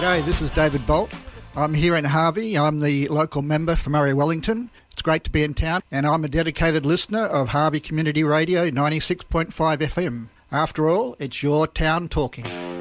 G'day, this is David Bolt. I'm here in Harvey. I'm the local member for Murray Wellington. It's great to be in town, and I'm a dedicated listener of Harvey Community Radio 96.5 FM. After all, it's your town talking.